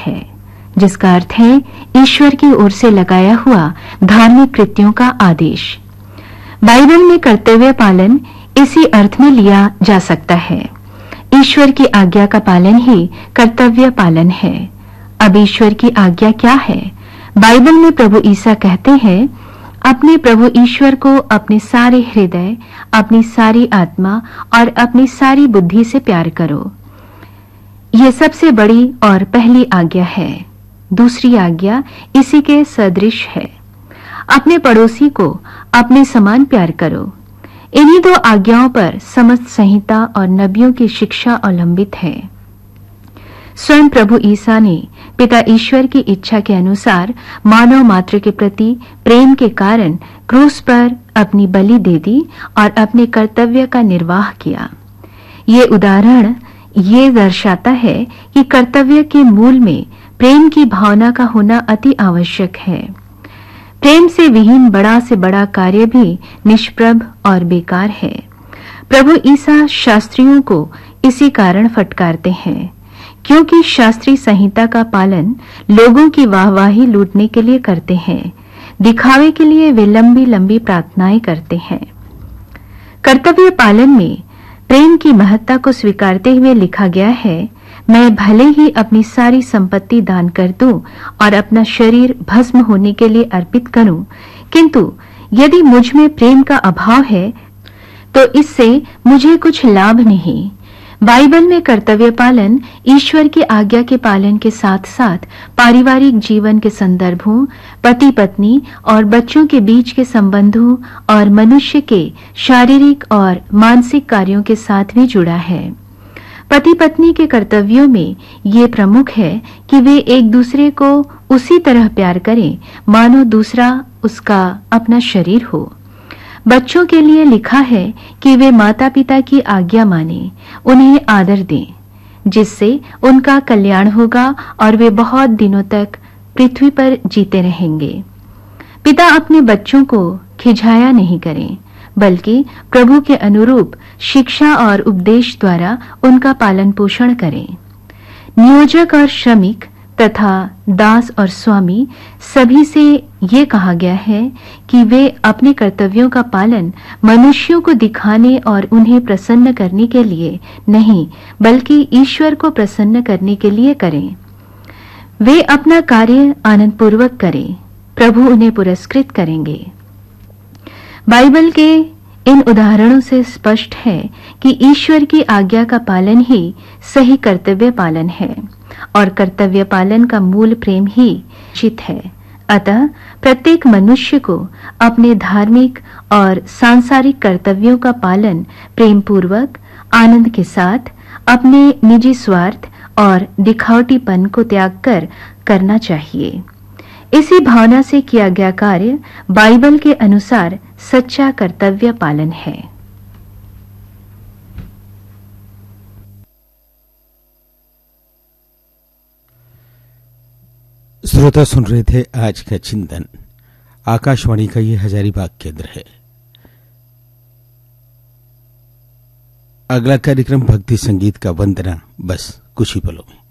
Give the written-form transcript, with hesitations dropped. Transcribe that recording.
है, जिसका अर्थ है ईश्वर की ओर से लगाया हुआ धार्मिक कृत्यों का आदेश। बाइबल में कर्तव्य पालन इसी अर्थ में लिया जा सकता है। ईश्वर की आज्ञा का पालन ही कर्तव्य पालन है। अब ईश्वर की आज्ञा क्या है? बाइबल में प्रभु ईसा कहते हैं, अपने प्रभु ईश्वर को अपने सारे हृदय, अपनी सारी आत्मा और अपनी सारी बुद्धि से प्यार करो। यह सबसे बड़ी और पहली आज्ञा है। दूसरी आज्ञा इसी के सदृश है, अपने पड़ोसी को अपने समान प्यार करो। इन्हीं दो आज्ञाओं पर समस्त संहिता और नबियों की शिक्षा अवलंबित है। स्वयं प्रभु ईसा ने पिता ईश्वर की इच्छा के अनुसार मानव मात्र के प्रति प्रेम के कारण क्रूस पर अपनी बलि दे दी और अपने कर्तव्य का निर्वाह किया। ये उदाहरण ये दर्शाता है कि कर्तव्य के मूल में प्रेम की भावना का होना अति आवश्यक है। प्रेम से विहीन बड़ा से बड़ा कार्य भी निष्प्रभ और बेकार है। प्रभु ईसा शास्त्रियों को इसी कारण फटकारते हैं, क्योंकि शास्त्रीय संहिता का पालन लोगों की वाहवाही लूटने के लिए करते हैं। दिखावे के लिए वे लंबी लंबी प्रार्थनाएं करते हैं। कर्तव्य पालन में प्रेम की महत्ता को स्वीकारते हुए लिखा गया है, मैं भले ही अपनी सारी संपत्ति दान कर दूं और अपना शरीर भस्म होने के लिए अर्पित करूं, किंतु यदि मुझ में प्रेम का अभाव है तो इससे मुझे कुछ लाभ नहीं। बाइबल में कर्तव्य पालन ईश्वर की आज्ञा के पालन के साथ साथ पारिवारिक जीवन के संदर्भों, पति पत्नी और बच्चों के बीच के संबंधों और मनुष्य के शारीरिक और मानसिक कार्यों के साथ भी जुड़ा है। पति पत्नी के कर्तव्यों में ये प्रमुख है कि वे एक दूसरे को उसी तरह प्यार करें मानो दूसरा उसका अपना शरीर हो। बच्चों के लिए लिखा है कि वे माता पिता की आज्ञा माने, उन्हें आदर दें, जिससे उनका कल्याण होगा और वे बहुत दिनों तक पृथ्वी पर जीते रहेंगे। पिता अपने बच्चों को खिजाया नहीं करें, बल्कि प्रभु के अनुरूप शिक्षा और उपदेश द्वारा उनका पालन पोषण करें। नियोजक और श्रमिक तथा दास और स्वामी सभी से ये कहा गया है कि वे अपने कर्तव्यों का पालन मनुष्यों को दिखाने और उन्हें प्रसन्न करने के लिए नहीं, बल्कि ईश्वर को प्रसन्न करने के लिए करें। वे अपना कार्य आनंदपूर्वक करें, प्रभु उन्हें पुरस्कृत करेंगे। बाइबल के इन उदाहरणों से स्पष्ट है कि ईश्वर की आज्ञा का पालन ही सही कर्तव्य पालन है और कर्तव्य पालन का मूल प्रेम ही चित है। अतः प्रत्येक मनुष्य को अपने धार्मिक और सांसारिक कर्तव्यों का पालन प्रेम पूर्वक, आनंद के साथ, अपने निजी स्वार्थ और दिखावटीपन को त्याग कर करना चाहिए। इसी भावना से किया गया कार्य बाइबल के अनुसार सच्चा कर्तव्य पालन है। श्रोता सुन रहे थे आज का चिंतन। आकाशवाणी का ये हजारीबाग केंद्र है। अगला कार्यक्रम भक्ति संगीत का वंदना, बस कुछ ही पलों में।